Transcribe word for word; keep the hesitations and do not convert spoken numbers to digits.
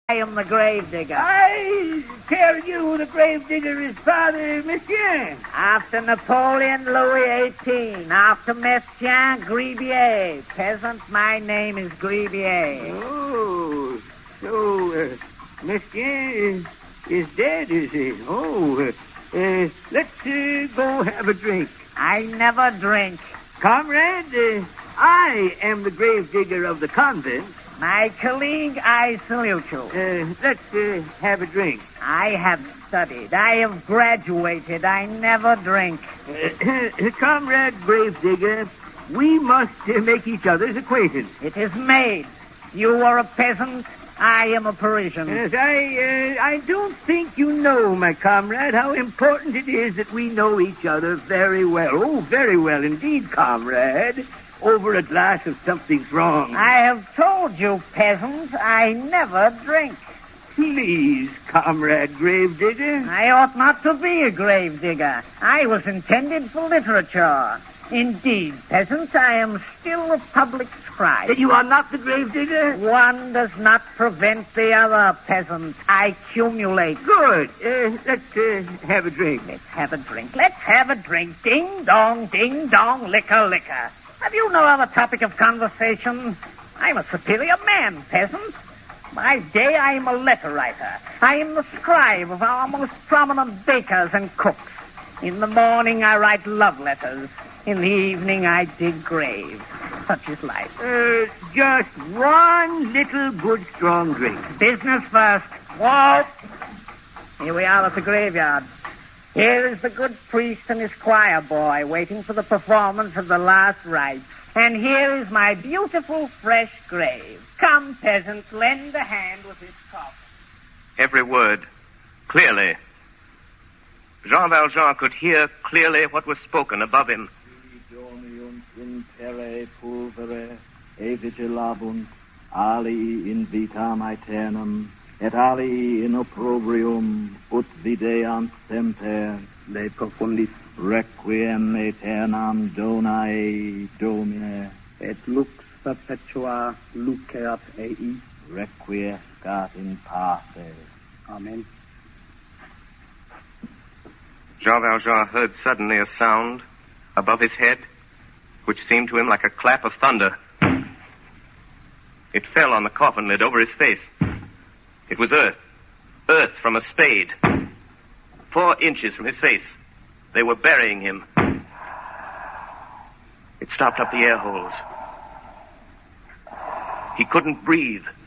I am the gravedigger. I tell you the gravedigger is Father Messiaen. After Napoleon, Louis the eighteenth. After Messiaen, Gribier. Peasant, my name is Gribier. Oh, so uh, Messiaen is, is dead, is he? Oh, uh, uh, let's uh, go have a drink. I never drink. Comrade, uh, I am the gravedigger of the convent. My colleague, I salute you. Uh, let's uh, have a drink. I have studied. I have graduated. I never drink. Uh, Comrade Gravedigger, we must uh, make each other's acquaintance. It is made. You are a peasant. I am a Parisian. Yes, I, uh, I don't think you know, my comrade, how important it is that we know each other very well. Oh, very well indeed, comrade. Over a glass of something strong. I have told you, peasant, I never drink. Please, comrade Gravedigger. I ought not to be a gravedigger. I was intended for literature. Indeed, peasant, I am still a public scribe. You are not the gravedigger? One does not prevent the other, peasant. I accumulate. Good. Uh, let's uh, have a drink. Let's have a drink. Let's have a drink. Ding, dong, ding, dong, liquor, liquor. Have you no other topic of conversation? I'm a superior man, peasant. By day, I am a letter writer. I am the scribe of our most prominent bakers and cooks. In the morning, I write love letters. In the evening, I dig graves. Such is life. Uh, just one little good strong drink. Business first. Whoa! Here we are at the graveyard. Here is the good priest and his choir boy waiting for the performance of the last rites. And here is my beautiful, fresh grave. Come, peasant, lend a hand with this coffin. Every word, clearly. Jean Valjean could hear clearly what was spoken above him. In terre pulvere, e vigilabunt, ali in vitam aeternam, et ali in opprobrium, ut videant semper, de profundis, requiem aeternam donae Domine, et lux perpetua luceat ei, requiescat in pace. Amen. Jean Valjean heard suddenly a sound above his head, which seemed to him like a clap of thunder. It fell on the coffin lid over his face. It was earth. Earth from a spade. Four inches from his face. They were burying him. It stopped up the air holes. He couldn't breathe.